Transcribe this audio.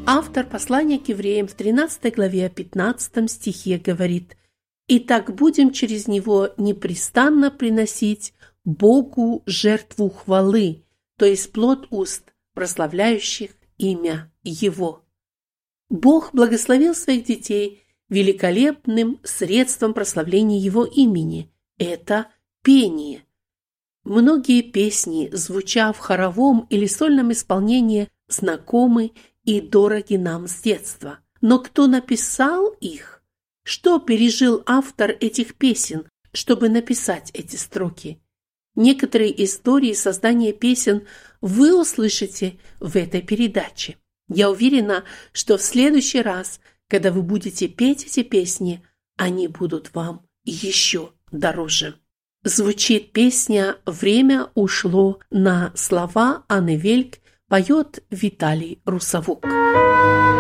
Автор послания к евреям в 13 главе 15 стихе говорит: «Итак будем через него непрестанно приносить Богу жертву хвалы, то есть плод уст, прославляющих имя Его». Бог благословил своих детей великолепным средством прославления Его имени – это пение. Многие песни, звуча в хоровом или сольном исполнении, знакомы и дороги нам с детства. Но кто написал их? Что пережил автор этих песен, чтобы написать эти строки? Некоторые истории создания песен вы услышите в этой передаче. Я уверена, что в следующий раз, когда вы будете петь эти песни, они будут вам еще дороже. Звучит песня «Время ушло» на слова Анны Вельк, поет Виталий Русовок.